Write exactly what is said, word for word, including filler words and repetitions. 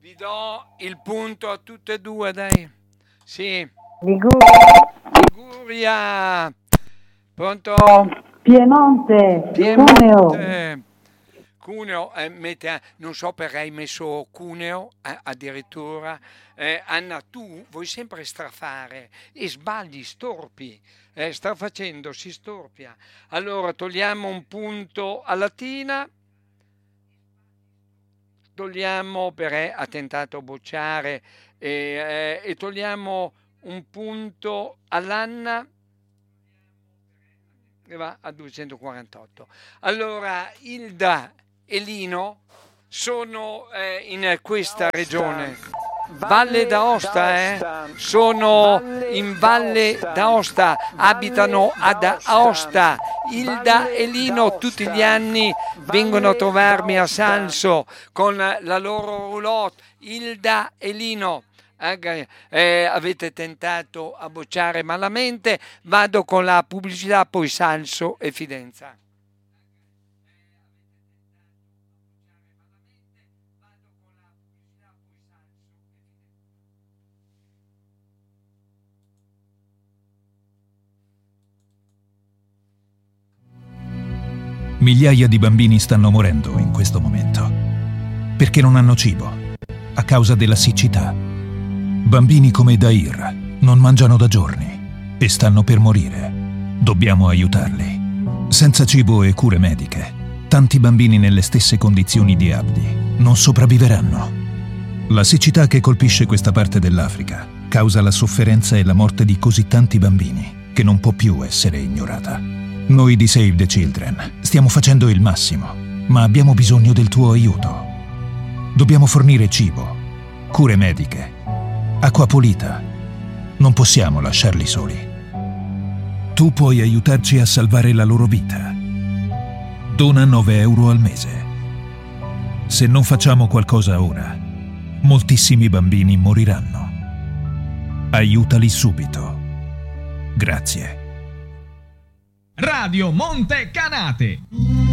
Vi do il punto a tutte e due, dai. Sì. Liguria. Liguria. Pronto? Piemonte. Piemonte. Cuneo, eh, mette, non so perché hai messo Cuneo eh, addirittura. Eh, Anna, tu vuoi sempre strafare e sbagli, storpi. Eh, sta facendo, si storpia. Allora togliamo un punto a Latina. Togliamo perché ha tentato a bocciare e, eh, e togliamo un punto all'Anna che va a duecentoquarantotto. Allora Ilda e Lino sono eh, in questa regione. Valle d'Aosta, eh? Sono in Valle d'Aosta, abitano ad Aosta. Ilda e Lino tutti gli anni vengono a trovarmi a Salso con la loro roulotte. Ilda e Lino. Eh, eh, avete tentato a bocciare malamente, vado con la pubblicità, poi Salso e Fidenza. Migliaia di bambini stanno morendo in questo momento perché non hanno cibo a causa della siccità. Bambini come Dair non mangiano da giorni e stanno per morire. Dobbiamo aiutarli. Senza cibo e cure mediche, tanti bambini nelle stesse condizioni di Abdi non sopravviveranno. La siccità che colpisce questa parte dell'Africa causa la sofferenza e la morte di così tanti bambini che non può più essere ignorata. Noi di Save the Children stiamo facendo il massimo, ma abbiamo bisogno del tuo aiuto. Dobbiamo fornire cibo, cure mediche, acqua pulita. Non possiamo lasciarli soli. Tu puoi aiutarci a salvare la loro vita. Dona nove euro al mese. Se non facciamo qualcosa ora, moltissimi bambini moriranno. Aiutali subito. Grazie. Radio Monte Canate.